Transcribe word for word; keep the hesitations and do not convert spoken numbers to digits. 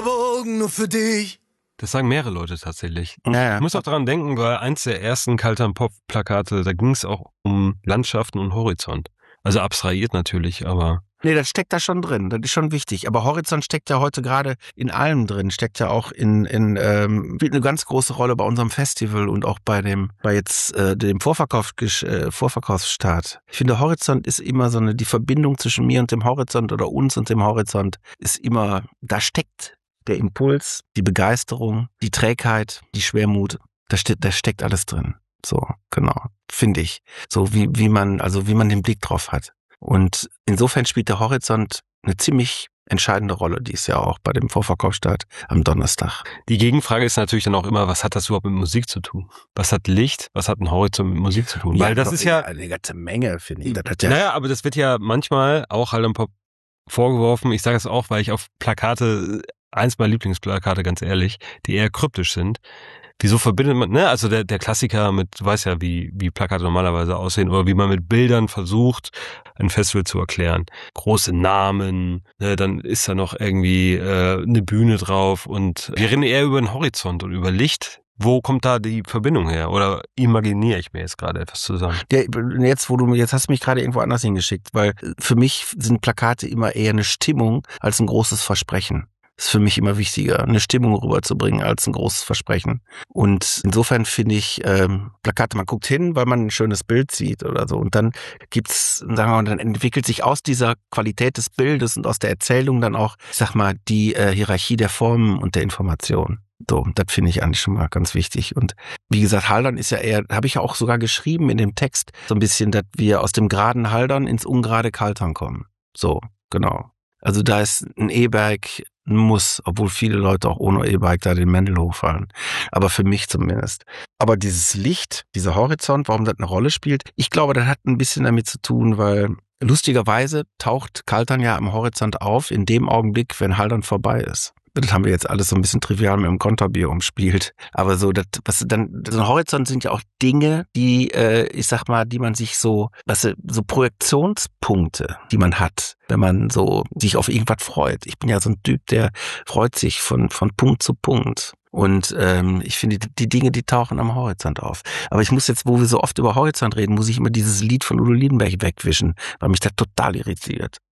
Regenbogen nur für dich. Das sagen mehrere Leute tatsächlich. Naja. Ich muss auch daran denken, weil eins der ersten Kaltern-Pop-Plakate, da ging es auch um Landschaften und Horizont. Also abstrahiert natürlich, aber... Nee, das steckt da schon drin, das ist schon wichtig. Aber Horizont steckt ja heute gerade in allem drin, steckt ja auch in, in ähm, spielt eine ganz große Rolle bei unserem Festival und auch bei dem, bei jetzt äh, dem Vorverkauf, äh, Vorverkaufsstart. Ich finde, Horizont ist immer so eine, die Verbindung zwischen mir und dem Horizont oder uns und dem Horizont ist immer, da steckt der Impuls, die Begeisterung, die Trägheit, die Schwermut, da steckt, da steckt alles drin. So, genau, finde ich. So wie, wie man, also wie man den Blick drauf hat. Und insofern spielt der Horizont eine ziemlich entscheidende Rolle, die ist ja auch bei dem Vorverkaufsstart am Donnerstag. Die Gegenfrage ist natürlich dann auch immer, was hat das überhaupt mit Musik zu tun? Was hat Licht, was hat ein Horizont mit Musik zu tun? Ja, Weil das ist ja... eine ganze Menge, finde ich. Das hat ja Naja, aber das wird ja manchmal auch halt im Pop vorgeworfen. Ich sage es auch, weil ich auf Plakate, eins meiner Lieblingsplakate, ganz ehrlich, die eher kryptisch sind. Wieso verbindet man, ne, also der, der Klassiker mit, du weißt ja, wie, wie Plakate normalerweise aussehen oder wie man mit Bildern versucht, ein Festival zu erklären. Große Namen, ne, dann ist da noch irgendwie äh, eine Bühne drauf und wir reden eher über den Horizont und über Licht. Wo kommt da die Verbindung her? Oder imaginiere ich mir jetzt gerade etwas zusammen? Ja, jetzt, wo du, jetzt hast du mich gerade irgendwo anders hingeschickt, weil für mich sind Plakate immer eher eine Stimmung als ein großes Versprechen. Ist für mich immer wichtiger, eine Stimmung rüberzubringen als ein großes Versprechen. Und insofern finde ich ähm, Plakate, man guckt hin, weil man ein schönes Bild sieht oder so. Und dann gibt's, sagen wir mal, dann entwickelt sich aus dieser Qualität des Bildes und aus der Erzählung dann auch, ich sag mal, die äh, Hierarchie der Formen und der Information. So, das finde ich eigentlich schon mal ganz wichtig. Und wie gesagt, Haldern ist ja eher, habe ich ja auch sogar geschrieben in dem Text, so ein bisschen, dass wir aus dem geraden Haldern ins ungerade Kaltern kommen. So, genau. Also da ist ein E-Bike ein Muss, obwohl viele Leute auch ohne E-Bike da den Mendel hochfahren. Aber für mich zumindest. Aber dieses Licht, dieser Horizont, warum das eine Rolle spielt, ich glaube, das hat ein bisschen damit zu tun, weil lustigerweise taucht Kaltern ja am Horizont auf in dem Augenblick, wenn Haldern vorbei ist. Das haben wir jetzt alles so ein bisschen trivial mit dem Konterbier umspielt. Aber so, das, was dann, so ein Horizont sind ja auch Dinge, die, äh, ich sag mal, die man sich so, was, so Projektionspunkte, die man hat, wenn man so sich auf irgendwas freut. Ich bin ja so ein Typ, der freut sich von, von Punkt zu Punkt. Und ähm, ich finde, die Dinge, die tauchen am Horizont auf. Aber ich muss jetzt, wo wir so oft über Horizont reden, muss ich immer dieses Lied von Udo Lindenberg wegwischen, weil mich das total irritiert.